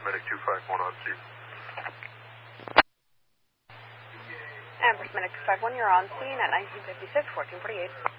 Medic 251 on scene. Amherst Medic 251, you're on scene at 1956, 1448.